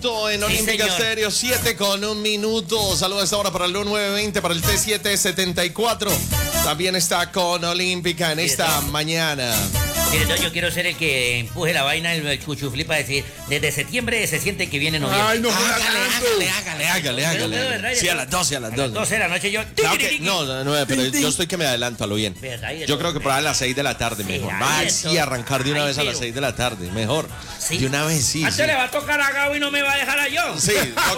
En Olímpica Estéreo, 7:01. Saludos a esta hora para el 920, para el T774. También está con Olímpica en esta mañana. Mire, yo quiero ser el que empuje la vaina, el cuchuflí para decir, desde septiembre se siente que viene noviembre. Ay, no, hágale. Sí, a las 12, A las 12 de la noche yo... Claro que, no, pero yo estoy que me adelanto a lo bien. Yo creo que para las 6 de la tarde mejor. Sí, arrancar de una vez a las 6 de la tarde, mejor. ¿Sí? De una vez, sí. Antes le va a tocar a Gabo y no me va a dejar a yo. Sí,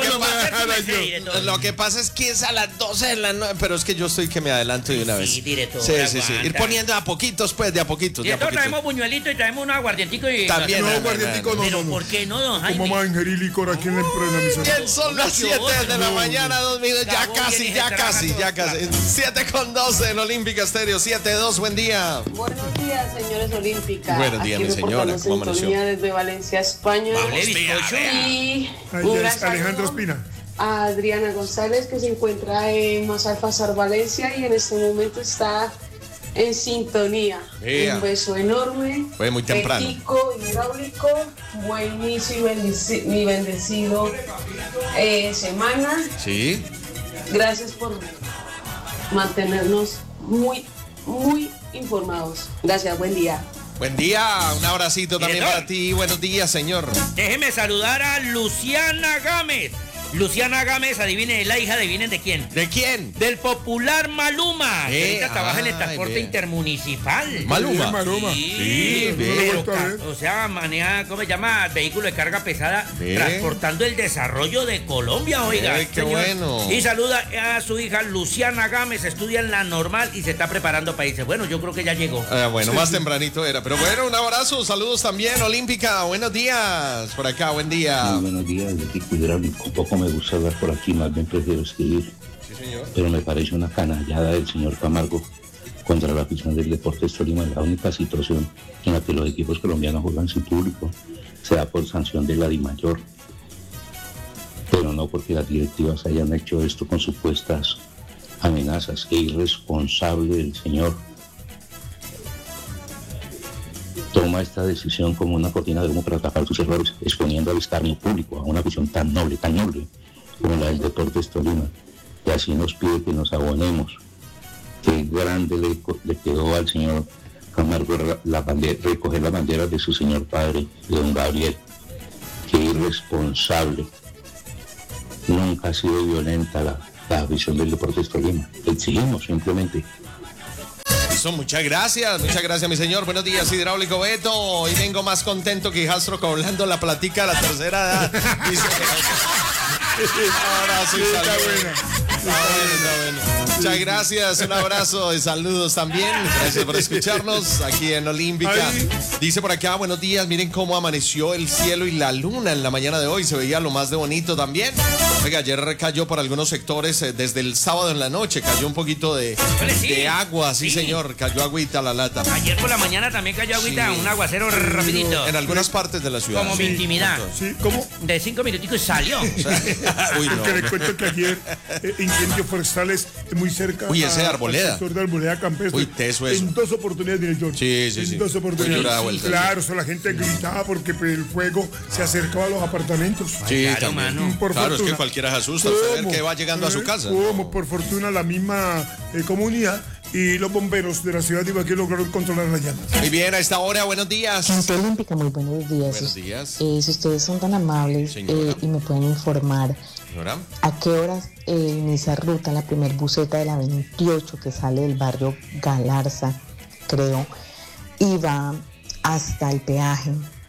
lo que pasa es que es a las 12 de la noche, pero es que yo estoy que me adelanto de una vez. Sí, director. Sí. Ir poniendo a poquitos, pues, de a poquitos. Y entonces traemos buñuelito y traemos un aguardientico y... También. No, aguardientico no. Pero ¿por qué no, don Jaime? ¿Cómo vamos a ingerir licor aquí en la empresa? Bien, son las 7 de la mañana, 2 minutos. Ya casi. 7:12 en Olímpica Estéreo, 7:02. Buen día. Buenos días, señores Olímpica. Buenos días, mi señora. ¿Cómo amaneció? Desde Valencia, España. Y un gran Alejandro Espina. A Adriana González, que se encuentra en Mazalfazar, Valencia, y en este momento está en sintonía. Un beso enorme. Fue muy temprano. Tico, hidráulico, buen inicio y bendecido semana. Sí. Gracias por mantenernos muy informados. Gracias, buen día. Buen día, un abracito también para ti. Buenos días, señor. Déjeme saludar a Luciana Gámez. Luciana Gámez, adivinen, la hija, adivinen de quién. ¿De quién? Del popular Maluma. Que ahorita trabaja en el transporte intermunicipal. Maluma. Sí, pero, o sea, maneja, ¿cómo se llama? Vehículo de carga pesada, transportando el desarrollo de Colombia, oiga. Qué bueno. Y saluda a su hija Luciana Gámez, estudia en la normal y se está preparando para irse. Bueno, yo creo que ya llegó. Más tempranito era. Pero bueno, un abrazo, saludos también, Olímpica. Buenos días. Por acá, buen día. Muy buenos días, de Tico Hidráulico. Un poco me gusta hablar por aquí, más bien prefiero escribir. Sí, señor. Pero me parece una canallada del señor Camargo contra la afición del Deportes Tolima. La única situación en la que los equipos colombianos juegan sin público se da por sanción de la DIMAYOR, pero no porque las directivas hayan hecho esto con supuestas amenazas. Qué irresponsable el señor. Toma esta decisión como una cortina de humo para tapar sus errores, exponiendo al escarnio público a una afición tan noble como la del Deportes Tolima. Y así nos pide que nos abonemos. Qué grande le quedó al señor Camargo recoger la bandera de su señor padre, de don Gabriel. Qué irresponsable. Nunca ha sido violenta la afición del Deportes Tolima. Exigimos simplemente. Muchas gracias, mi señor. Buenos días, Hidráulico Beto. Hoy vengo más contento que hijastro cobrando la platica de la tercera edad. Dice ahora sí, está bueno. Muchas gracias, un abrazo y saludos también. Gracias por escucharnos aquí en Olímpica. Dice por acá, buenos días, miren cómo amaneció el cielo y la luna en la mañana de hoy. Se veía lo más de bonito también. Oiga, ayer cayó por algunos sectores, desde el sábado en la noche, cayó un poquito de agua, sí, señor, cayó agüita a la lata. Ayer por la mañana también cayó agüita, un aguacero rapidito. En algunas partes de la ciudad. Como mi intimidad. Sí, ¿cómo? De 5 minuticos y salió. Uy, no. Que le cuento que ayer incendios forestales muy cerca. Uy, ese de Arboleda. Al sector de Arboleda Campestre. Uy, teso eso. En 2 oportunidades, director. Sí. En 2 oportunidades. Claro, la gente gritaba porque el fuego se acercaba a los apartamentos. Sí, claro, mano. Claro, es que cualquiera se asusta al saber que va llegando a su casa. Como por fortuna la misma comunidad y los bomberos de la ciudad de Ibagué lograron controlar las llamas. Muy bien, a esta hora, buenos días. Gente Olímpica, muy buenos días. Buenos días. Si ustedes son tan amables y me pueden informar, señora, ¿a qué horas inicia ruta la primer buseta de la 28 que sale del barrio Galarza, creo, y va hasta el peaje?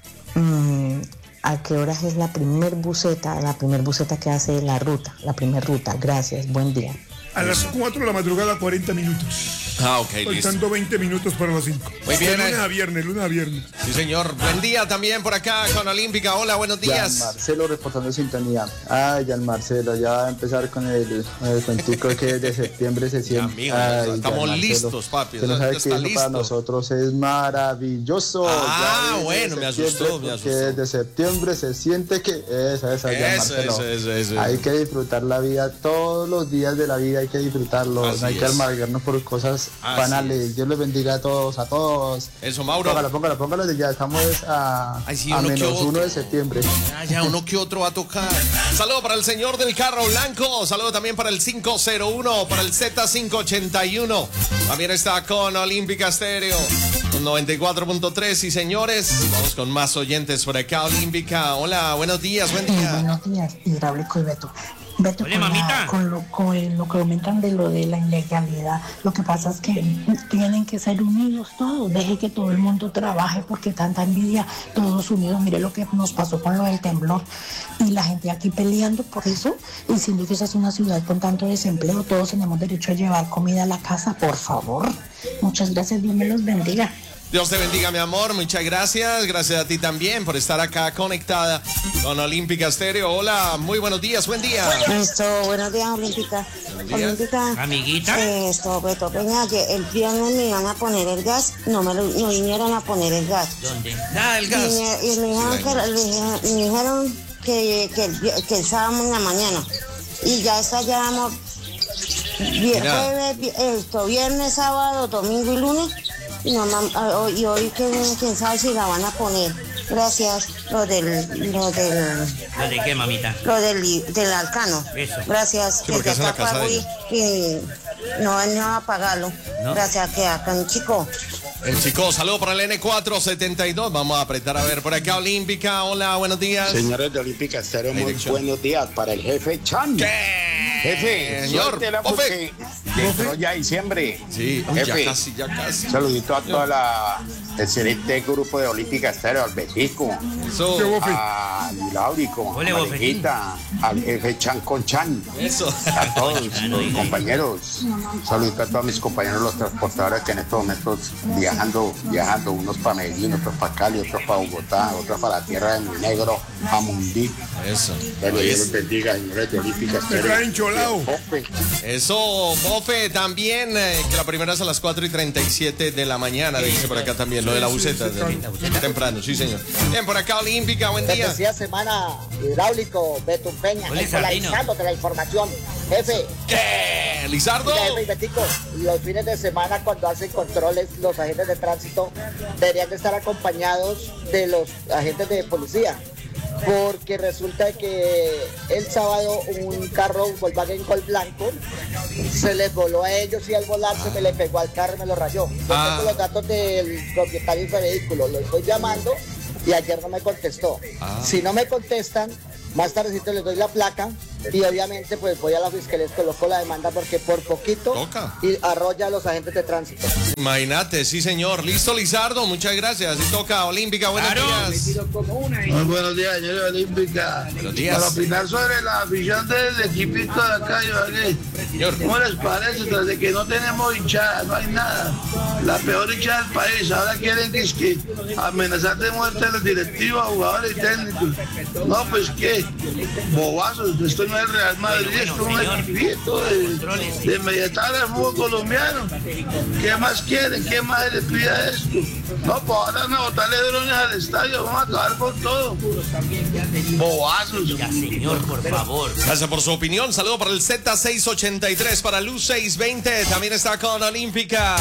¿A qué horas es la primer buseta que hace la primera ruta? Gracias, buen día. A las 4 de la madrugada, 40 minutos. Ok, faltando 20 minutos para las 5. Muy bien. Lunes a viernes. Sí, señor. Buen día también por acá con Olímpica. Hola, buenos días. Ya Marcelo reportando sintonía. Ya Marcelo, ya va a empezar con el cuentico que de septiembre se siente. Estamos listos, papi. Que no sabe que eso para nosotros es maravilloso. Bueno, me asustó. Que desde septiembre se siente que... Esa, ya Marcelo. Eso. Hay que disfrutar la vida todos los días de la vida hay que disfrutarlo, Así no hay que es. amargarnos por cosas Así banales. Dios les bendiga a todos. Eso, Mauro. Póngalo de ya, estamos a Sí, a uno que menos otro. 1 de septiembre. Ya uno que otro va a tocar. Saludo para el señor del carro blanco. Saludo también para el 501, para el Z581. También está con Olímpica Estéreo, con 94.3. Y señores, vamos con más oyentes por acá, Olímpica. Hola, buenos días, buen día. Buenos días, Hidráulico y Beto. Beto, Oye, mamita. con lo que comentan de lo de la ilegalidad, lo que pasa es que tienen que ser unidos todos, deje que todo el mundo trabaje porque tanta envidia, todos unidos. Mire lo que nos pasó con lo del temblor y la gente aquí peleando por eso, diciendo que esa es una ciudad con tanto desempleo, todos tenemos derecho a llevar comida a la casa, por favor. Muchas gracias, Dios me los bendiga. Dios te bendiga, mi amor. Muchas gracias. Gracias a ti también por estar acá conectada con Olímpica Estéreo. Hola, muy buenos días, buen día. Buenos días, Olímpica. Buenos días. Olímpica. Amiguita. Beto Peña, que el viernes me iban a poner el gas, no vinieron a poner el gas. ¿Dónde? Ah, el gas. Y me dijeron que el sábado en la mañana. Y ya ensayábamos viernes, sábado, domingo y lunes. Y hoy quién sabe si la van a poner. Gracias. Lo ¿Lo de qué, mamita? del Alcano. Eso. Gracias. Sí, porque es en la casa de ella. Y no va a pagarlo. ¿No? Gracias que acá un chico. El chico, saludo para el N472. Vamos a apretar a ver por acá, Olímpica. Hola, buenos días. Señores de Olímpica Estéreo, muy Dirección. buenos días para el jefe Chan. ¿Qué? Jefe, Señor, suéltela Bofe. porque entró ya diciembre. Sí, Jefe, ya casi. saludito a toda la excelente grupo de Olímpica Estéreo, al Betico, Eso, al Hidráulico, Ole, a Bofetín. Marejita, al jefe Chan con Chan, eso. a todos Chano, mis diga. compañeros. Saludito a todos mis compañeros, los transportadores que en estos momentos viajando, unos para Medellín, otros para Cali, otros para Bogotá, otros para la tierra de Mi Negro, a Mundí. Eso. Pero Dios los bendiga, señores de Olímpica Está Estéreo. encholado. Eso, Bofe, también, que la primera es a las 4:37 de la mañana, dice por acá también, lo de la buceta. Temprano, sí, señor. Bien, por acá, Olímpica, buen día. Bendecida semana, Hidráulico, Beto Peña, Ole, polarizándote la información. Jefe, ¿Qué? ¿Lizardo? mira, jefe y Betico, los fines de semana cuando hacen controles, los agentes de tránsito deberían de estar acompañados de los agentes de policía. Porque resulta que el sábado un carro Volkswagen Gol blanco se les voló a ellos y al volarse me le pegó al carro y me lo rayó. Yo tengo los datos del propietario de vehículo, lo estoy llamando y ayer no me contestó. Si no me contestan, más tardecito les doy la placa y obviamente pues voy a la fiscalía, les coloco la demanda porque por poquito Toca. y arrolla a los agentes de tránsito. Imagínate, sí, señor. Listo, Lizardo, muchas gracias. Y toca, Olímpica, buenos días. Muy buenos días, señores Olímpica. Buenos días. Para opinar sobre la afición del equipito de acá, Ibagué. Señor. ¿Cómo les parece? Tras de que no tenemos hinchada, no hay nada. La peor hinchada del país. Ahora quieren que amenazar de muerte a los directivos, jugadores y técnicos. No, pues qué, bobazos. Esto no es el Real Madrid, esto es un equipito de mediatar al fútbol colombiano. ¿Qué más quieren? ¿Qué más les pide esto? No, pues ahora van a botarle drones al estadio, vamos a acabar con todo. Bobazos. Ya, señor, por favor. Gracias por su opinión. Saludo para el Z683, para Luz 620. También está con Olímpica.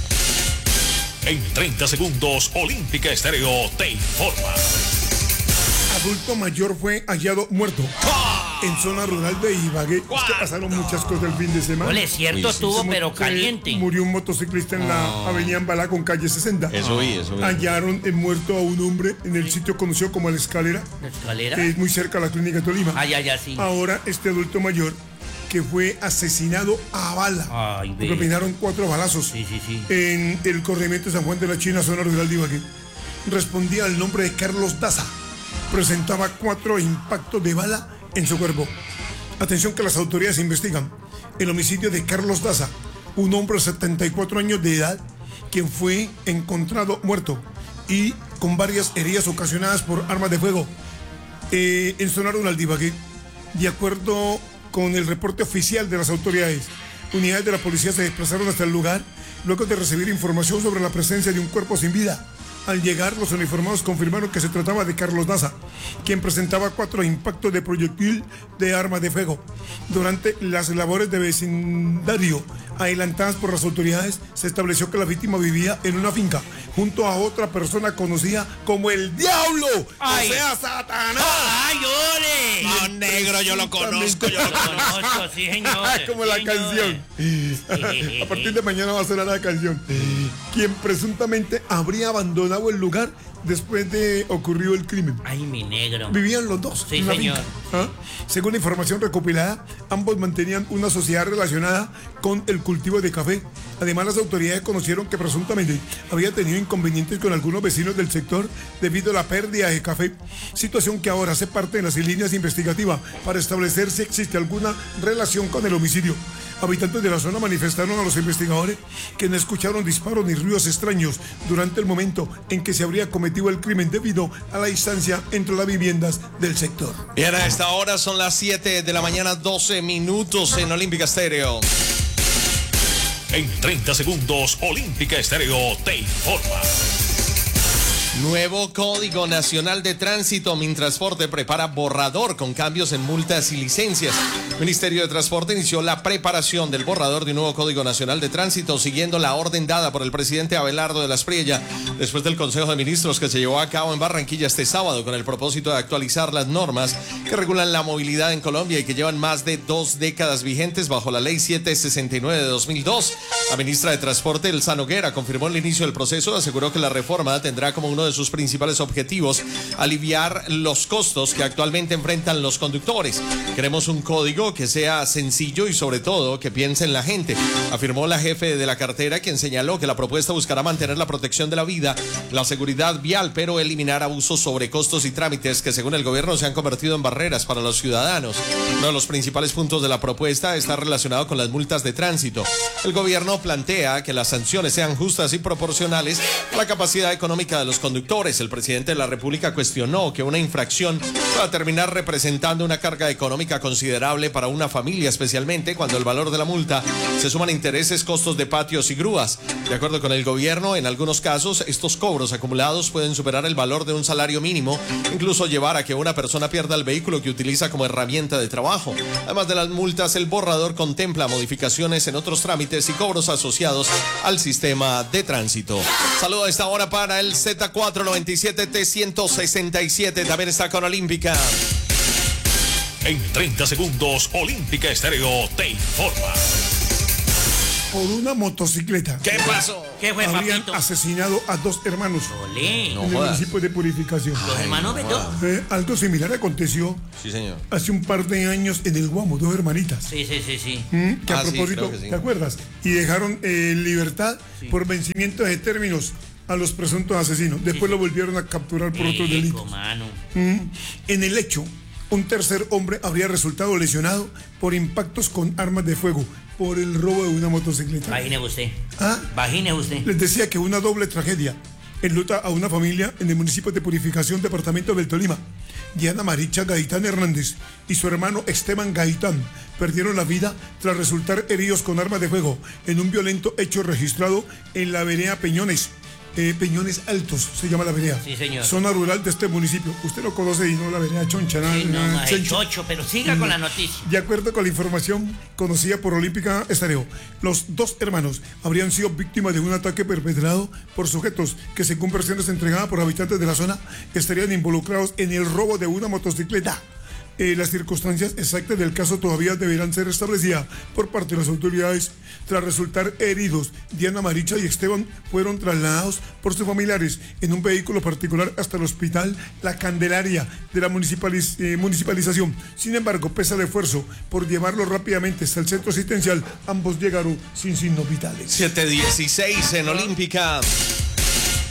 En 30 segundos, Olímpica Estéreo te informa. Adulto mayor fue hallado muerto en zona rural de Ibagué. Es que pasaron muchas cosas el fin de semana. Ole, cierto estuvo, pero caliente. Murió un motociclista en la avenida Ambalá con calle 60. Eso vi. Hallaron muerto a un hombre en el sitio conocido como La Escalera, ¿La escalera? que es muy cerca de la clínica de Tolima. Ya, sí. Ahora este adulto mayor que fue asesinado a bala. Ay, Porque ve. opinaron 4 balazos Sí. en el corregimiento de San Juan de la China, zona rural de Ibagué. Respondía al nombre de Carlos Daza. Presentaba 4 impactos de bala en su cuerpo. Atención que las autoridades investigan el homicidio de Carlos Daza, un hombre de 74 años de edad, quien fue encontrado muerto y con varias heridas ocasionadas por armas de fuego en zona rural de Ibagué. De acuerdo con el reporte oficial de las autoridades, unidades de la policía se desplazaron hasta el lugar luego de recibir información sobre la presencia de un cuerpo sin vida Al llegar, los uniformados confirmaron que se trataba de Carlos Daza, quien presentaba 4 impactos de proyectil de arma de fuego. Durante las labores de vecindario adelantadas por las autoridades, se estableció que la víctima vivía en una finca junto a otra persona conocida como el Diablo, Ay. o sea, Satanás. ¡Ay, ole! No, negro, yo lo conozco, sí, señor. Como la canción. A partir de mañana va a sonar la canción. Quien presuntamente habría abandonado el lugar después de ocurrido el crimen. Ay, mi negro. Vivían los dos. Sí, en la señor. finca. ¿Ah? Según la información recopilada, ambos mantenían una sociedad relacionada con el cultivo de café. Además, las autoridades conocieron que presuntamente había tenido inconvenientes con algunos vecinos del sector debido a la pérdida de café, situación que ahora hace parte de las líneas investigativas para establecer si existe alguna relación con el homicidio. Habitantes de la zona manifestaron a los investigadores que no escucharon disparos ni ruidos extraños durante el momento en que se habría cometido el crimen debido a la distancia entre las viviendas del sector. Bien, a esta hora son las 7 de la mañana, 12 minutos en Olímpica Estéreo. En 30 segundos, Olímpica Estéreo te informa. Nuevo Código Nacional de Tránsito. Mintransporte prepara borrador con cambios en multas y licencias. Ministerio de Transporte inició la preparación del borrador de un nuevo Código Nacional de Tránsito, siguiendo la orden dada por el presidente Abelardo de la Espriella después del Consejo de Ministros que se llevó a cabo en Barranquilla este sábado con el propósito de actualizar las normas que regulan la movilidad en Colombia y que llevan más de 2 décadas vigentes bajo la Ley 769 de 2002. La ministra de Transporte, Elsa Noguera, confirmó el inicio del proceso, aseguró que la reforma tendrá como uno de sus principales objetivos aliviar los costos que actualmente enfrentan los conductores. Queremos un código que sea sencillo y sobre todo que piense en la gente, afirmó la jefe de la cartera, quien señaló que la propuesta buscará mantener la protección de la vida, la seguridad vial, pero eliminar abusos sobre costos y trámites que según el gobierno se han convertido en barreras para los ciudadanos. Uno de los principales puntos de la propuesta está relacionado con las multas de tránsito. El gobierno plantea que las sanciones sean justas y proporcionales a la capacidad económica de los conductores. El presidente de la República cuestionó que una infracción pueda terminar representando una carga económica considerable para una familia, especialmente cuando el valor de la multa se suman intereses, costos de patios y grúas. De acuerdo con el gobierno, en algunos casos estos cobros acumulados pueden superar el valor de un salario mínimo, incluso llevar a que una persona pierda el vehículo que utiliza como herramienta de trabajo. Además de las multas, el borrador contempla modificaciones en otros trámites y cobros asociados al sistema de tránsito. Saludo a esta hora para el Z497T167, también está con Olímpica. En 30 segundos, Olímpica Estéreo te informa. Por una motocicleta. ¿Qué pasó? ¿Qué fue, habrían papito? asesinado a 2 hermanos. Olé. No en el jodas. municipio de Purificación. Los hermanos Beto. Algo similar aconteció Sí, señor. hace un par de años en el Guamo, 2 hermanitas. Sí. Que a Ah, sí, propósito, creo que sí. ¿te acuerdas? Y dejaron en libertad por vencimiento de términos a los presuntos asesinos. Después lo volvieron a capturar por otros delitos. Mano. En el hecho, un tercer hombre habría resultado lesionado por impactos con armas de fuego por el robo de una motocicleta. Imagine usted. ¿Ah? Imagine usted. Les decía que una doble tragedia enluta a una familia en el municipio de Purificación, departamento del Tolima. Diana Maricha Gaitán Hernández y su hermano Esteban Gaitán perdieron la vida tras resultar heridos con armas de fuego en un violento hecho registrado en la vereda Peñones. Peñones Altos se llama la vereda. Sí, señor. Zona rural de este municipio. Usted lo conoce y no la vereda Choncha. Sí, no, es chocho, pero siga con la noticia. De acuerdo con la información conocida por Olímpica Estéreo, los 2 hermanos habrían sido víctimas de un ataque perpetrado por sujetos que, según versiones entregadas por habitantes de la zona, estarían involucrados en el robo de una motocicleta. Las circunstancias exactas del caso todavía deberán ser establecidas por parte de las autoridades. Tras resultar heridos, Diana Maricha y Esteban fueron trasladados por sus familiares en un vehículo particular hasta el hospital La Candelaria de la municipalización. Sin embargo, pese al esfuerzo por llevarlo rápidamente hasta el centro asistencial, ambos llegaron sin signos vitales. 7:16 en Olímpica.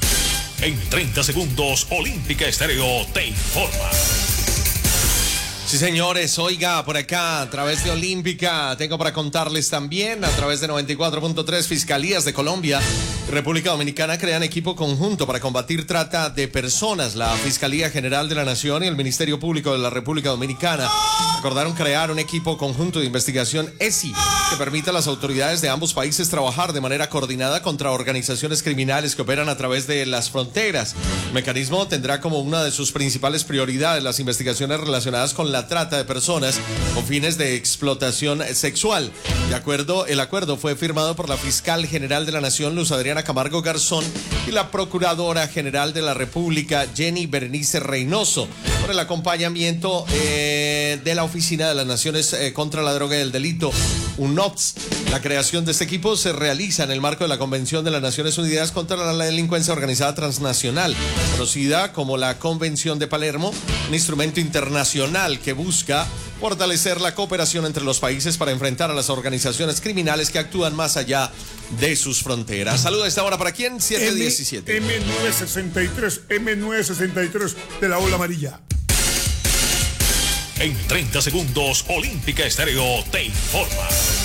En 30 segundos, Olímpica Estéreo te informa. Sí, señores, oiga, por acá, a través de Olímpica, tengo para contarles también, a través de 94.3, Fiscalías de Colombia y República Dominicana crean equipo conjunto para combatir trata de personas. La Fiscalía General de la Nación y el Ministerio Público de la República Dominicana acordaron crear un equipo conjunto de investigación ESI que permita a las autoridades de ambos países trabajar de manera coordinada contra organizaciones criminales que operan a través de las fronteras. El mecanismo tendrá como una de sus principales prioridades las investigaciones relacionadas con la trata de personas con fines de explotación sexual. El acuerdo fue firmado por la Fiscal General de la Nación, Luz Adriana Camargo Garzón, y la Procuradora General de la República, Jenny Berenice Reynoso, por el acompañamiento de la Oficina de las Naciones contra la Droga y el Delito, UNOPS. La creación de este equipo se realiza en el marco de la Convención de las Naciones Unidas contra la Delincuencia Organizada Transnacional, conocida como la Convención de Palermo, un instrumento internacional que busca fortalecer la cooperación entre los países para enfrentar a las organizaciones criminales que actúan más allá de sus fronteras. Saludos a esta hora, ¿para quién? 717. M963 de la Ola Amarilla. En 30 segundos, Olímpica Estéreo te informa.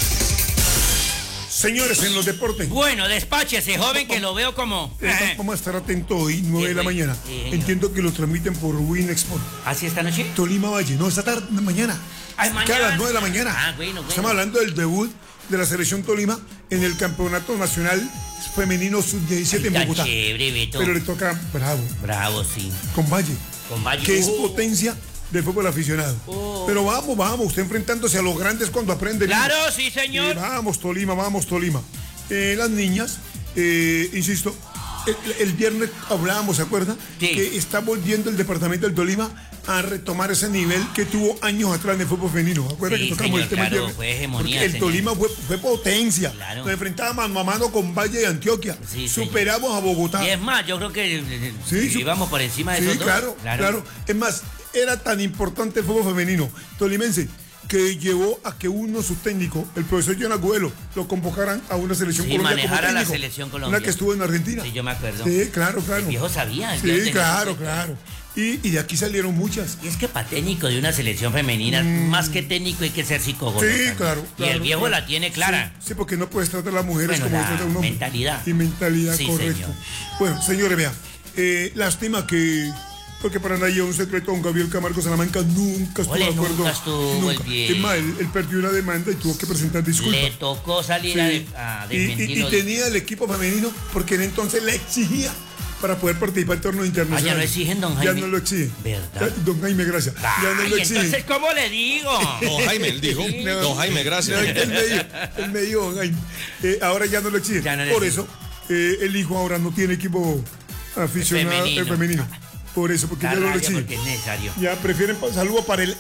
Señores, en los deportes. Bueno, despáchese, joven, que lo veo como... Vamos a estar atentos hoy, 9 de la mañana. Entiendo que lo transmiten por Win Export. ¿Así esta noche? Tolima Valle, no, esta tarde, mañana. Mañana. A las 9 de la mañana. Bueno. Estamos hablando del debut de la selección Tolima en el Campeonato Nacional Femenino Sub-17 en Bogotá. Chévere, Beto. Pero le toca Bravo. Bravo, sí. Con Valle. Que es potencia del fútbol aficionado. Pero vamos, usted enfrentándose a los grandes cuando aprende. Claro, sí, señor. Vamos, Tolima. Las niñas, insisto, el viernes hablábamos, ¿se acuerda? Sí. Que está volviendo el departamento del Tolima a retomar ese nivel que tuvo años atrás en el fútbol femenino. ¿Acuerda que tocamos el tema el viernes? Fue hegemonía, porque el Tolima fue potencia. Claro. Nos enfrentábamos mano a mano con Valle y Antioquia. Sí, superamos a Bogotá. Y es más, yo creo que íbamos por encima de esos dos. Claro. Es más, era tan importante el fútbol femenino tolimense que llevó a que uno de sus técnicos, el profesor John Agüelo, lo convocaran a una selección colombiana. Manejara la selección colombiana. Una que estuvo en Argentina. Sí, yo me acuerdo. Sí, claro. El viejo sabía. Sí, claro. Y de aquí salieron muchas. Y es que para técnico de una selección femenina, más que técnico hay que ser psicólogo. Sí, claro. Y el viejo la tiene clara. Sí, porque no puedes tratar a las mujeres como trata a un hombre. Mentalidad. Y mentalidad, sí, correcto. Señor. Bueno, señores, vean. Lástima que... Porque para nadie es un secreto, don Gabriel Camargo Salamanca nunca estuvo de acuerdo. Nunca estuvo bien. Es más, él perdió una demanda y tuvo que presentar disculpas. Le tocó salir a desmentirlo. Y tenía el equipo femenino porque en entonces le exigía para poder participar en torneos internacionales. Ya no exigen, don Jaime. Ya no lo exigen. ¿Verdad? Don Jaime, gracias. Ya no lo exigen. Entonces, ¿cómo le digo? Don Jaime, él dijo. Sí. Don Jaime, gracias. Él me dijo, don Jaime. Ahora ya no lo exigen. Por eso, el hijo ahora no tiene equipo aficionado femenino. Por eso, porque ya no lo exigen. Porque es necesario. Ya prefieren, saludo para el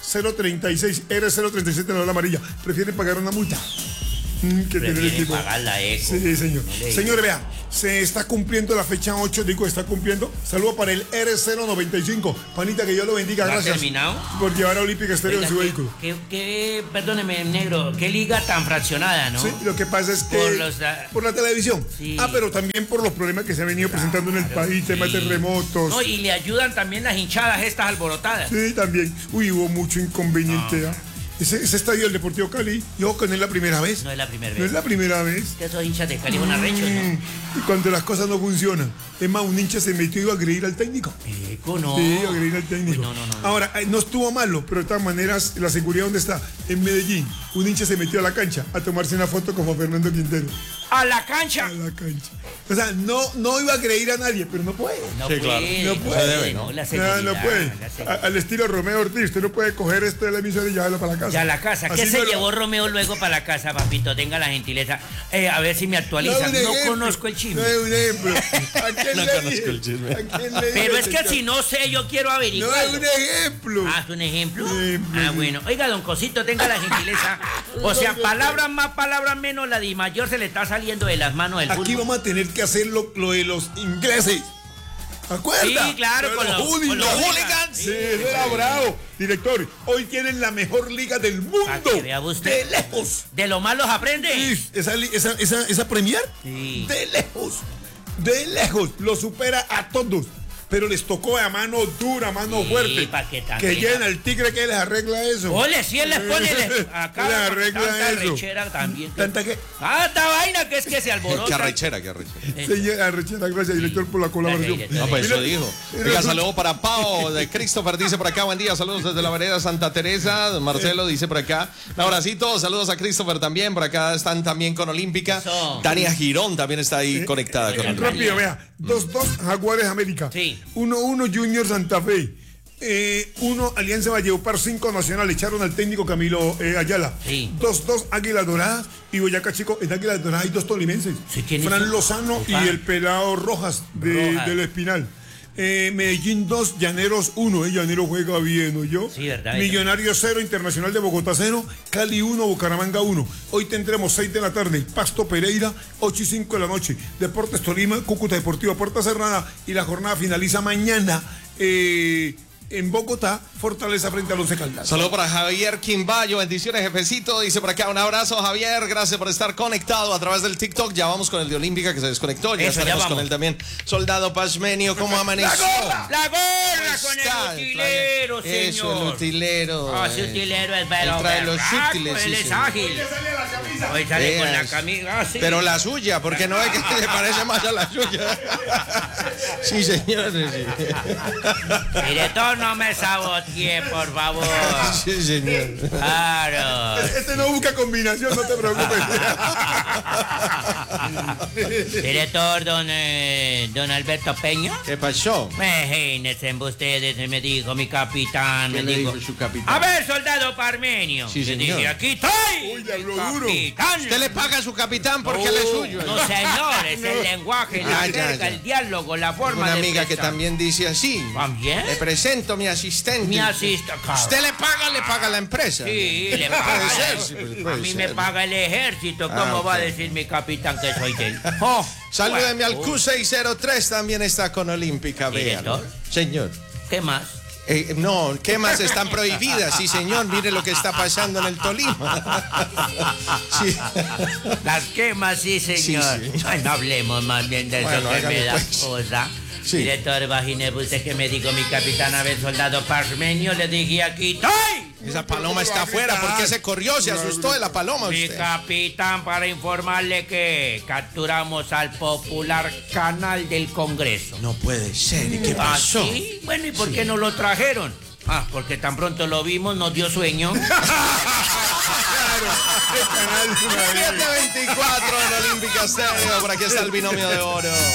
R036 de la Ola Amarilla. Prefieren pagar una multa que tener el equipo. Pagar la eco. Sí, señor. Señores, vea, se está cumpliendo la fecha 8, está cumpliendo. Saludo para el R095. Panita, que Dios lo bendiga, gracias. ¿Terminado? Por llevar a Olímpica Estéreo en su vehículo. Perdóneme, negro, qué liga tan fraccionada, ¿no? Sí, lo que pasa es que por la televisión. Sí. Pero también por los problemas que se han venido presentando en el país, temas de terremotos. No, y le ayudan también las hinchadas estas alborotadas. Sí, también. Hubo mucho inconveniente. Ese estadio del Deportivo Cali, yo con él la primera vez. No es la primera vez. No es la primera vez. Que esos hinchas de Cali son arrechos, ¿no? Y cuando las cosas no funcionan. Es más, un hincha se metió y iba a agredir al técnico. No. Sí, a agredir al técnico. No. Ahora, no estuvo malo, pero de todas maneras, la seguridad, ¿dónde está? En Medellín. Un hincha se metió a la cancha a tomarse una foto como Fernando Quintero. ¿A la cancha? A la cancha. O sea, no iba a agredir a nadie, pero no puede. No puede. No puede. No puede. Al estilo Romeo Ortiz, usted no puede coger esto de la emisora y llevarlo para la casa. Ya a la casa. ¿Qué se llevó Romeo luego para la casa, papito? Tenga la gentileza. A ver si me actualizan. No conozco el chisme. No es un ejemplo. No conozco el chisme. Pero es que si no sé, yo quiero averiguar. No es un ejemplo. ¿Es un ejemplo? Bueno. Oiga, don Cosito, tenga la gentileza. O sea, palabras más, palabras menos, la Di Mayor se le está saliendo de las manos del fútbol. Aquí vamos a tener que hacer lo de los ingleses. ¿Acuerda? Sí, claro, con los hooligans. Sí, era bravo. Director, hoy tienen la mejor liga del mundo. Que vea usted. De lejos. ¿De lo malos aprende? Sí, esa Premier. Sí. De lejos. Lo supera a todos. pero les tocó a mano dura, mano fuerte. Que llena el tigre que les arregla eso. Ole, si él les pone acá les arregla tanta eso. Arrechera también. ¿Tanta qué? Tanta vaina que es que se alborota. Qué arrechera. Señora arrechera, gracias, director, por la colaboración. No, pues eso dijo. Oiga, saludo para Pau de Christopher, dice por acá, buen día, saludos desde la vereda Santa Teresa. Marcelo dice por acá, un abracito, saludos a Christopher también, por acá están también con Olímpica. Tania Girón también está ahí conectada con Olímpica. Rápido, vea, 2-2 Jaguares América. Sí. 1-1 Junior Santa Fe. 1 Alianza Valledupar, 5 Nacional, echaron al técnico Camilo Ayala. Sí. 2-2 Águilas Doradas y Boyacá Chico. En Águilas Doradas hay 2 tolimenses. Sí, Fran Lozano y el pelado Rojas del Espinal. Medellín 2, Llaneros 1. Llanero juega bien, ¿o yo? Sí, verdad. Millonarios 0, Internacional de Bogotá 0, Cali 1, Bucaramanga 1. Hoy tendremos 6 de la tarde, Pasto Pereira, 8 y 5 de la noche. Deportes Tolima, Cúcuta Deportivo Puerta Cerrada. Y la jornada finaliza mañana en Bogotá, Fortaleza frente al Once Caldas. Saludos para Javier Quimbayo, bendiciones, jefecito. Dice por acá, un abrazo, Javier. Gracias por estar conectado a través del TikTok. Ya vamos con el de Olímpica que se desconectó. Ya estaremos con él también. Soldado Pashmenio, ¿cómo amaneció? La gorra con el utilero, señor. Eso, el utilero. Ese utilero es bueno. Trae los útiles. Él es ágil. Hoy sale con la camisa. Sí. Pero la suya, porque no es que le parece más a la suya. Sí, señores. Director, no me sabotee, por favor. Sí, señor. Claro. Este no busca combinación, no te preocupes. Director, don Alberto Peña. ¿Qué pasó? Imagínense ustedes, me dijo mi capitán. ¿Qué me le dijo dijo su capitán? A ver, soldado Parmenio. Sí, le señor. dije, aquí estoy. Uy, le habló duro. ¿Usted le paga a su capitán porque él es suyo? No, señor, es el lenguaje, la jerga, el diálogo, la forma Una de amiga que expresar. también dice así. ¿También? Le presento a mi asistente. Mi asistente. ¿Usted le paga la empresa? Sí, le paga. Puede ser, sí, puede a mí ser. me paga el ejército. ¿Cómo ok. va a decir mi capitán que soy de él? Oh, Salúdeme al bueno. Q603, también está con Olímpica, véalo. ¿Director? Señor. ¿Qué más? No, ¿qué más están prohibidas? Sí, señor, mire lo que está pasando en el Tolima. Sí. Las quemas, sí, señor. Sí. Ay, no hablemos más bien de eso Bueno, que hágale me da pues. cosa. Sí. Director, imagínese usted que me dijo mi capitán a ver, soldado Parmenio, le dije aquí estoy. Esa paloma está afuera, ¿por qué se corrió? Se asustó de la paloma Mi usted. capitán, para informarle que capturamos al popular canal del Congreso. No puede ser, ¿y qué ¿Ah, pasó? sí? Bueno, ¿y por qué no lo trajeron? Ah, porque tan pronto lo vimos, nos dio sueño. 7:24 en Olímpica Stereo, por aquí está el binomio de oro.